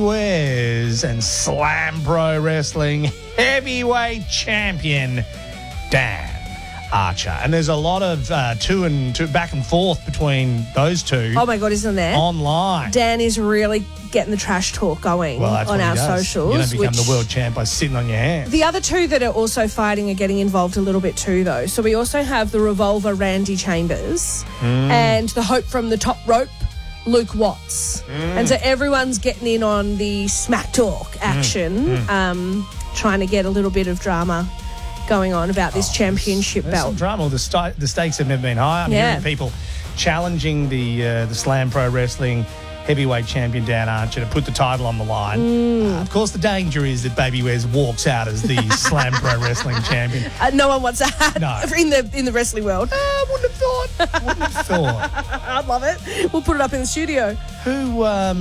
Wes and Slam Pro Wrestling heavyweight champion Dan Archer. And there's a lot of two back and forth between those two. Oh, my God, isn't there? Online. Dan is really getting the trash talk going on our socials. You don't become the world champ by sitting on your hands. The other two that are also fighting are getting involved a little bit too, though. So we also have the Revolver Randy Chambers and the Hope from the Top Rope Luke Watts. And so everyone's getting in on the smack talk action, trying to get a little bit of drama going on about this championship belt. Some drama. The stakes have never been higher. I'm hearing people challenging the Slam Pro Wrestling heavyweight champion Dan Archer to put the title on the line. Of course, the danger is that Baby Wes walks out as the Slam Pro Wrestling champion. No one wants that in the wrestling world. I wouldn't have thought. I'd love it. We'll put it up in the studio. Who,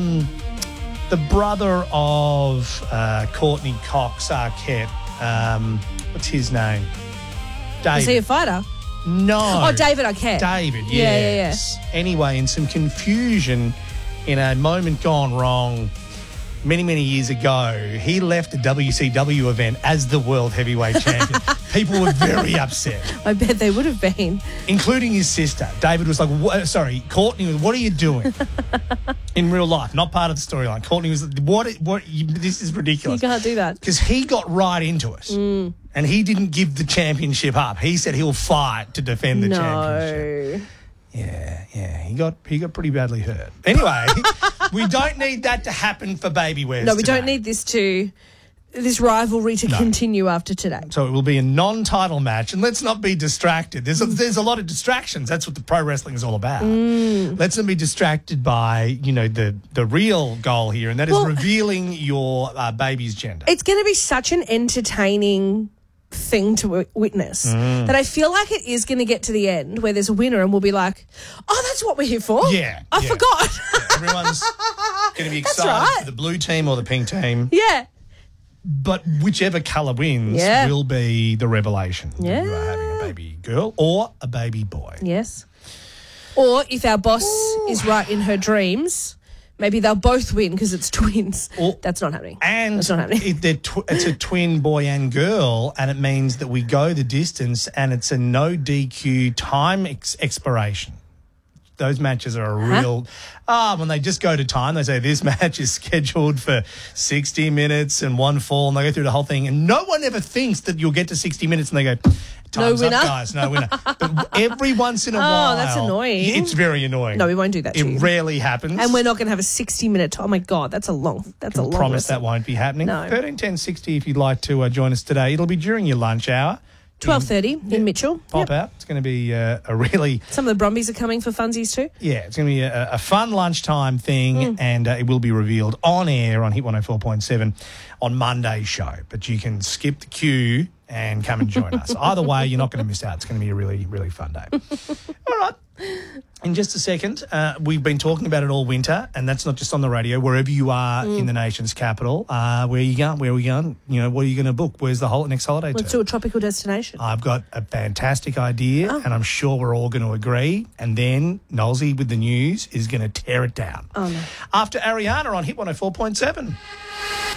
the brother of Courtney Cox Arquette, what's his name? David. Is he a fighter? No. Oh, David Arquette. David, yes. Yeah. Anyway, in some confusion, in a moment gone wrong many, many years ago, he left a WCW event as the World Heavyweight Champion. People were very upset. I bet they would have been. Including his sister. David was like, Courtney was, what are you doing? In real life, not part of the storyline. Courtney was like, this is ridiculous. You can't do that. Because he got right into it. And he didn't give the championship up. He said he'll fight to defend the championship. Yeah. He got pretty badly hurt. Anyway, we don't need that to happen for Baby Wes. No, we don't need this rivalry to continue after today. So it will be a non-title match, and let's not be distracted. There's a lot of distractions. That's what the pro wrestling is all about. Let's not be distracted by the real goal here, and that is revealing your baby's gender. It's going to be such an entertaining thing to witness that I feel like it is going to get to the end where there's a winner and we'll be like, oh, that's what we're here for. I forgot. Everyone's going to be excited for the blue team or the pink team. Yeah. But whichever colour wins will be the revelation. Yeah. You are having a baby girl or a baby boy. Yes. Or if our boss is right in her dreams, maybe they'll both win because it's twins. That's not happening. And that's not happening. It's a twin boy and girl, and it means that we go the distance, and it's a no DQ time expiration. Those matches are a real... when they just go to time, they say this match is scheduled for 60 minutes and one fall, and they go through the whole thing, and no one ever thinks that you'll get to 60 minutes, and they go... Time's no winner. Up, guys. No winner. But every once in a while... Oh, that's annoying. It's very annoying. No, we won't do that to you. It rarely happens. And we're not going to have a 60-minute... Oh, my God, that's a long promise listen. That won't be happening. No. 13 10 60 if you'd like to join us today. It'll be during your lunch hour. 12:30 in Mitchell. Pop out. It's going to be a really... Some of the Brumbies are coming for funsies too. Yeah, it's going to be a fun lunchtime thing, and it will be revealed on air on Hit 104.7 on Monday's show. But you can skip the queue and come and join us. Either way, you're not going to miss out. It's going to be a really, really fun day. All right. In just a second, we've been talking about it all winter, and that's not just on the radio. Wherever you are in the nation's capital, where are you going? Where are we going? What are you going to book? Where's the next holiday Let's do a tropical destination. I've got a fantastic idea, and I'm sure we're all going to agree. And then Nolsey with the news is going to tear it down. Oh, no. After Ariana on Hit 104.7.